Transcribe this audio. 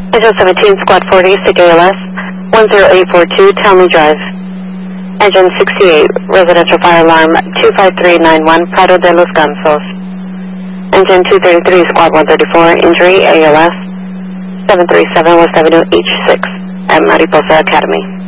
Engine 17, Squad 40, SIG ALS, 10842, Townley Drive. Engine 68, residential fire alarm 25391, Prado de los Gansos. Engine 233, Squad 134, injury ALS, 737 West Avenue H6 at Mariposa Academy.